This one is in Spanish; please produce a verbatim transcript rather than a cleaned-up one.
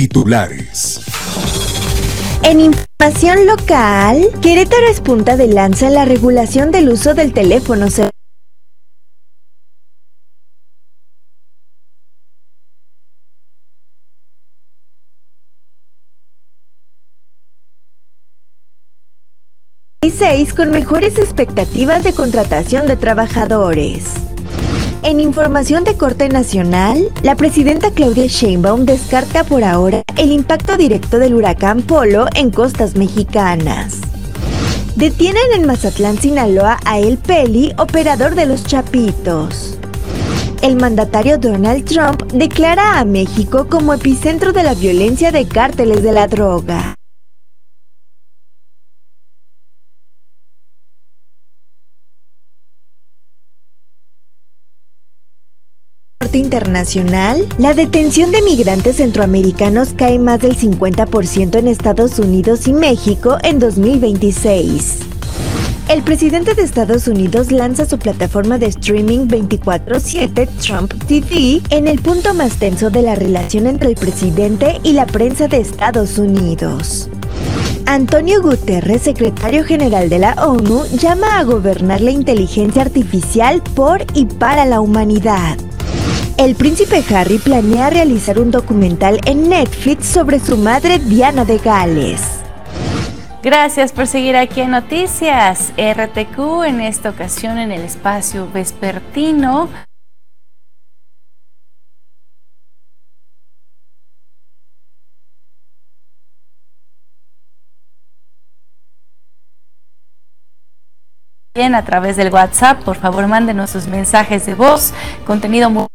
Titulares. En información local, Querétaro es punta de lanza en la regulación del uso del teléfono celular. Con mejores expectativas de contratación de trabajadores. En información de corte nacional, la presidenta Claudia Sheinbaum descarta por ahora el impacto directo del huracán Polo en costas mexicanas. Detienen en Mazatlán, Sinaloa a El Peli, operador de los Chapitos. El mandatario Donald Trump declara a México como epicentro de la violencia de cárteles de la droga. Internacional, la detención de migrantes centroamericanos cae más del cincuenta por ciento en Estados Unidos y México en dos mil veintiséis. El presidente de Estados Unidos lanza su plataforma de streaming veinticuatro siete Trump T V en el punto más tenso de la relación entre el presidente y la prensa de Estados Unidos. Antonio Guterres, secretario general de la ONU, llama a gobernar la inteligencia artificial por y para la humanidad. El príncipe Harry planea realizar un documental en Netflix sobre su madre Diana de Gales. Gracias por seguir aquí en Noticias R T Q, en esta ocasión en el espacio vespertino. Bien, a través del WhatsApp, por favor, mándenos sus mensajes de voz, contenido muy